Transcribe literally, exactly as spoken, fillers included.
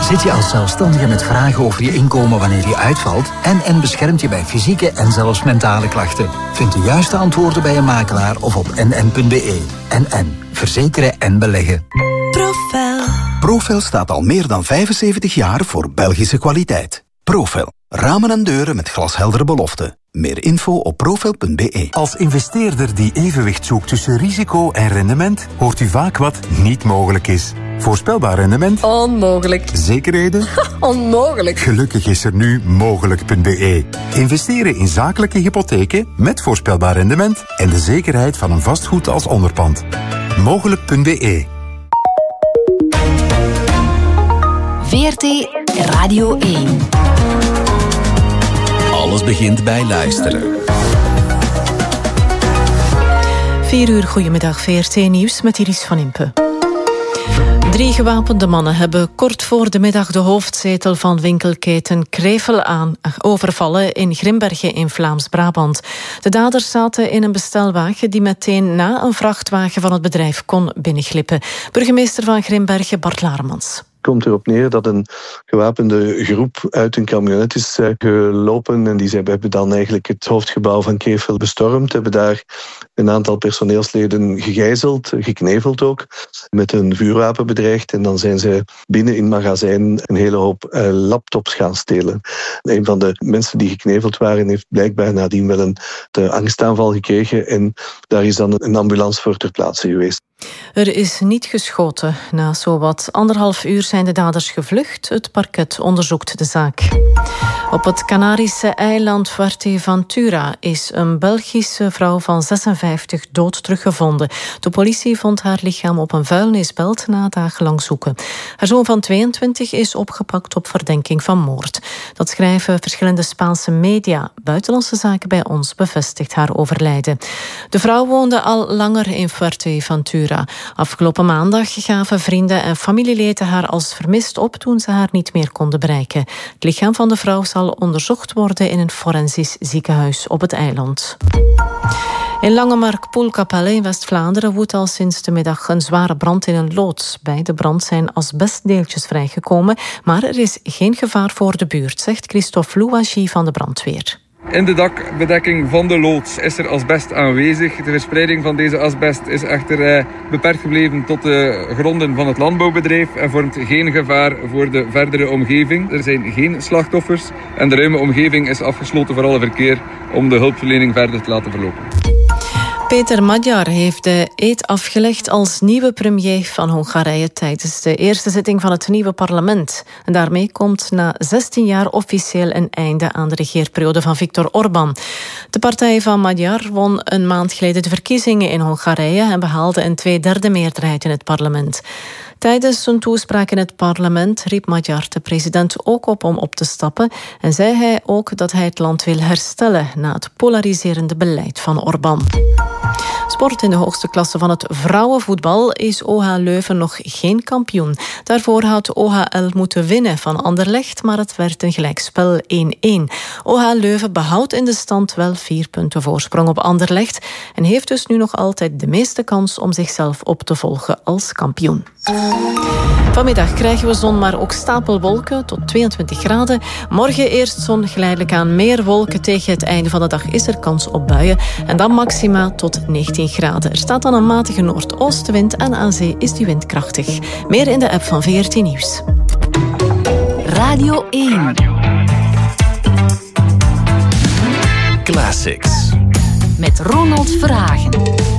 Zit je als zelfstandige met vragen over je inkomen wanneer je uitvalt? N N beschermt je bij fysieke en zelfs mentale klachten. Vind de juiste antwoorden bij een makelaar of op n n punt b e. N N. Verzekeren en beleggen. Profel. Profel staat al meer dan vijfenzeventig jaar voor Belgische kwaliteit. Profel. Ramen en deuren met glasheldere beloften. Meer info op profel punt b e. Als investeerder die evenwicht zoekt tussen risico en rendement, hoort u vaak wat niet mogelijk is. Voorspelbaar rendement? Onmogelijk. Zekerheden? Onmogelijk. Gelukkig is er nu mogelijk punt b e. Investeren in zakelijke hypotheken met voorspelbaar rendement en de zekerheid van een vastgoed als onderpand. mogelijk punt b e. V R T Radio één. Alles begint bij luisteren. Vier uur, goedemiddag, V R T Nieuws met Iris van Impe. Drie gewapende mannen hebben kort voor de middag de hoofdzetel van winkelketen Krevel aan overvallen in Grimbergen in Vlaams-Brabant. De daders zaten in een bestelwagen die meteen na een vrachtwagen van het bedrijf kon binnenglippen. Burgemeester van Grimbergen, Bart Laremans. Het komt erop neer dat een gewapende groep uit een camionet is gelopen en die hebben dan eigenlijk het hoofdgebouw van Krevel bestormd, hebben daar een aantal personeelsleden gegijzeld, gekneveld ook, met een vuurwapen bedreigd en dan zijn ze binnen in het magazijn een hele hoop uh, laptops gaan stelen. Een van de mensen die gekneveld waren heeft blijkbaar nadien wel een de angstaanval gekregen en daar is dan een ambulance voor ter plaatse geweest. Er is niet geschoten. Na zowat anderhalf uur zijn de daders gevlucht. Het parket onderzoekt de zaak. Op het Canarische eiland Fuerteventura is een Belgische vrouw van zesenvijftig dood teruggevonden. De politie vond haar lichaam op een vuilnisbelt na dagenlang zoeken. Haar zoon van tweeëntwintig is opgepakt op verdenking van moord. Dat schrijven verschillende Spaanse media. Buitenlandse Zaken bij ons bevestigt haar overlijden. De vrouw woonde al langer in Fuerteventura. Afgelopen maandag gaven vrienden en familieleden haar als vermist op toen ze haar niet meer konden bereiken. Het lichaam van de vrouw zal onderzocht worden in een forensisch ziekenhuis op het eiland. In Langemark-Poelkapelle in West-Vlaanderen woedt al sinds de middag een zware brand in een loods. Bij de brand zijn asbestdeeltjes vrijgekomen, maar er is geen gevaar voor de buurt, zegt Christophe Louagie van de brandweer. In de dakbedekking van de loods is er asbest aanwezig. De verspreiding van deze asbest is echter eh, beperkt gebleven tot de gronden van het landbouwbedrijf en vormt geen gevaar voor de verdere omgeving. Er zijn geen slachtoffers en de ruime omgeving is afgesloten voor alle verkeer om de hulpverlening verder te laten verlopen. Peter Magyar heeft de eed afgelegd als nieuwe premier van Hongarije tijdens de eerste zitting van het nieuwe parlement. En daarmee komt na zestien jaar officieel een einde aan de regeerperiode van Viktor Orbán. De partij van Magyar won een maand geleden de verkiezingen in Hongarije en behaalde een tweederde meerderheid in het parlement. Tijdens zijn toespraak in het parlement riep Magyar de president ook op om op te stappen en zei hij ook dat hij het land wil herstellen na het polariserende beleid van Orbán. Sport in de hoogste klasse van het vrouwenvoetbal is O H Leuven nog geen kampioen. Daarvoor had O H L moeten winnen van Anderlecht, maar het werd een gelijkspel één-één. O H Leuven behoudt in de stand wel vier punten voorsprong op Anderlecht en heeft dus nu nog altijd de meeste kans om zichzelf op te volgen als kampioen. Vanmiddag krijgen we zon, maar ook stapelwolken tot tweeëntwintig graden. Morgen eerst zon, geleidelijk aan meer wolken. Tegen het einde van de dag is er kans op buien. En dan maxima tot negentien graden. Er staat dan een matige noordoostenwind en aan zee is die wind krachtig. Meer in de app van V R T Nieuws. Radio één. Classics. Met Ronald Verhagen.